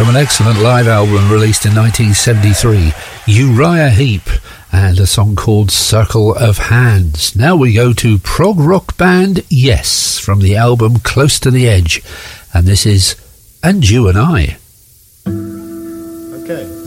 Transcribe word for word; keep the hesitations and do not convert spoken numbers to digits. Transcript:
from an excellent live album released in nineteen seventy-three, Uriah Heep, and a song called Circle of Hands. Now we go to prog rock band Yes, from the album Close to the Edge, and this is And You and I. Okay.